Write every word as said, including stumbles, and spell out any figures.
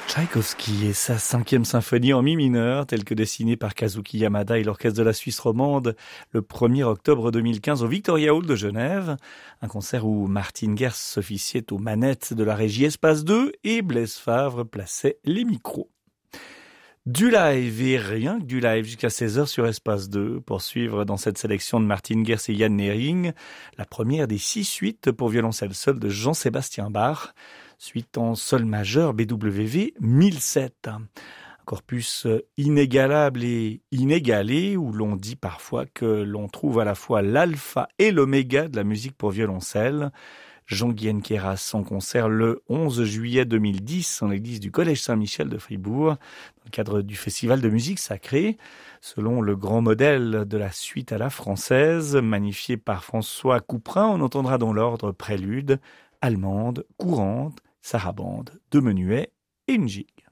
Tchaïkovski et sa cinquième symphonie en mi mineur, telle que dessinée par Kazuki Yamada et l'Orchestre de la Suisse romande le premier octobre deux mille quinze au Victoria Hall de Genève. Un concert où Martin Gers officiait aux manettes de la régie Espace deux et Blaise Favre plaçait les micros. Du live et rien que du live jusqu'à seize heures sur Espace deux pour suivre dans cette sélection de Martin Gers et Jan Nering la première des six suites pour violoncelle seul de Jean-Sébastien Bach, suite en sol majeur B W V mille sept. Un corpus inégalable et inégalé où l'on dit parfois que l'on trouve à la fois l'alpha et l'oméga de la musique pour violoncelle. Jean-Guyen Queyras en concert le onze juillet deux mille dix en l'église du Collège Saint-Michel de Fribourg, dans le cadre du Festival de musique sacrée, selon le grand modèle de la suite à la française, magnifié par François Couperin. On entendra dans l'ordre prélude, allemande, courante, sarabande, deux menuets et une gigue.